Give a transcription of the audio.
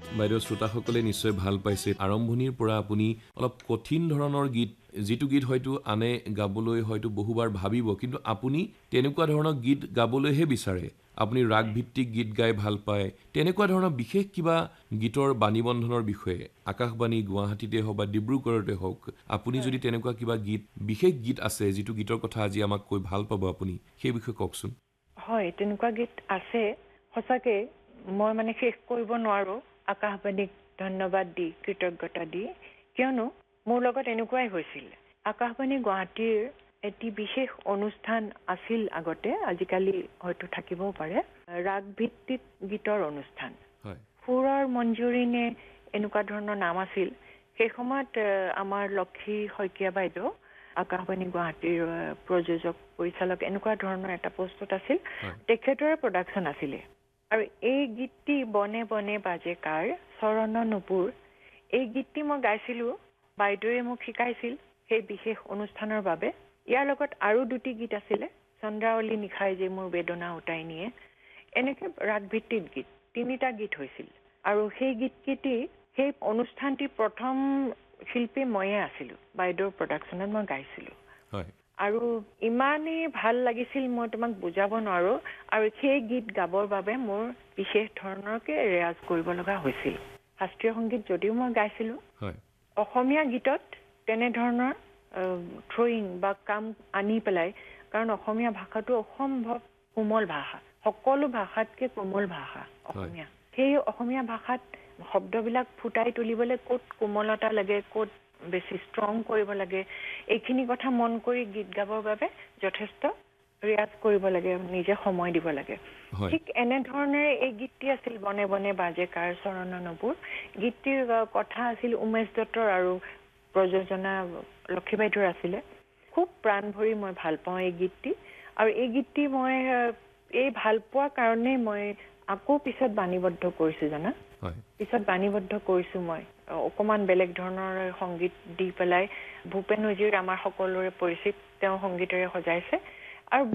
বাইদেউ শ্ৰোতাসকলে নিশ্চয় ভাল পাইছে আৰম্ভণিৰ পৰা আপুনি অলপ কঠিন ধৰণৰ গীত যিটো গীত হয়তো আনে গাবলৈ হয়তো বহুবাৰ ভাবিব কিন্তু আপুনি তেনেকুৱা ধৰণৰ গীত গাবলৈহে বিচাৰে আপুনি ৰাগ ভিত্তিক গীত গাই ভাল পায় তেনেকুৱা ধৰণৰ বিশেষ কিবা গীতৰ বাণীবন্ধনৰ বিষয়ে আকাশবাণী গুৱাহাটীতে হওক বা ডিব্ৰুগড়তে হওক আপুনি যদি তেনেকুৱা কিবা গীত বিশেষ গীত আছে যিটো গীতৰ কথা আজি আমাক কৈ ভাল পাব আপুনি সেই বিষয়ে কওকচোন হয় তেনেকুৱা গীত আছে সঁচাকে মই মানে শেষ কৰিব নোৱাৰো আকাশবাণীক ধন্যবাদ দি কৃতজ্ঞতা দি কিয়নো মোৰ লগত এনেকুৱাই হৈছিল আকাশবাণী গুৱাহাটীৰ এটি বিশেষ অনুষ্ঠান আছিল আগতে আজিকালি হয়তো থাকিবও পাৰে ৰাগ ভিত্তিক গীতৰ অনুষ্ঠান সুৰৰ মঞ্জুৰিনে এনেকুৱা ধৰণৰ নাম আছিল সেই সময়ত আমাৰ লক্ষী শইকীয়া বাইদেউ আকাশবাণী গুৱাহাটীৰ প্ৰযোজক পৰিচালক এনেকুৱা ধৰণৰ এটা পোষ্টত আছিল তেখেতৰে প্ৰডাকশ্যন আছিলে আৰু এই গীতটি বনে বনে বাজে কাৰ চৰণ নুপুৰ এই গীতটি মই গাইছিলোঁ বাইদেৱে মোক শিকাইছিল সেই বিশেষ অনুষ্ঠানৰ বাবে ইয়াৰ লগত আৰু দুটি গীত আছিলে চন্দ্ৰাৱলী নিশাই যে মোৰ বেদনা উটাই নিয়ে এনেকে ৰাগভিত্তিক গীত তিনিটা গীত হৈছিল আৰু সেই গীতকেইটি সেই অনুষ্ঠানটি প্ৰথম শিল্পী ময়ে আছিলোঁ বাইদেউৰ প্ৰডাকশ্যনত মই গাইছিলোঁ আৰু ইমানেই ভাল লাগিছিল মই তোমাক বুজাব নোৱাৰো আৰু সেই গীত গাবৰ বাবে মোৰ বিশেষ ধৰণৰকে ৰেয়াজ কৰিব লগা হৈছিল শাস্ত্ৰীয় সংগীত যদিও মই গাইছিলোঁ অসমীয়া গীতত তেনেধৰণৰ থ্ৰয়িং বা কাম আনি পেলাই কাৰণ অসমীয়া ভাষাটো অসম্ভৱ কোমল ভাষা সকলো ভাষাতকে কোমল ভাষা অসমীয়া সেই অসমীয়া ভাষাত শব্দবিলাক ফুটাই তুলিবলৈ ক'ত কোমলতা লাগে ক'ত বেছি ষ্ট্ৰং কৰিব লাগে এইখিনি কথা মন কৰি গীত গাবৰ বাবে যথেষ্ট ৰিয়াজ কৰিব লাগে নিজে সময় দিব লাগে ঠিক এনেধৰণেৰে এই গীতটি আছিল বনে বনে বাজে কাৰ চৰণ নুপুৰ গীতটিৰ কথা আছিল উমেশ দত্তৰ আৰু প্ৰযোজনা লক্ষী বাইদেউৰ আছিলে খুব প্ৰাণ ভৰি মই ভাল পাওঁ এই গীতটি আৰু এই গীতটি মই এই ভাল পোৱাৰ কাৰণেই মই আকৌ পিছত বাণীবদ্ধ কৰিছোঁ জানা পিছত বাণীবদ্ধ কৰিছোঁ মই অকণমান বেলেগ ধৰণৰ সংগীত দি পেলাই ভূপেন হাজৰিকাৰ আমাৰ সকলোৰে পৰিচিত তেওঁ সংগীতেৰে সজাইছে আৰু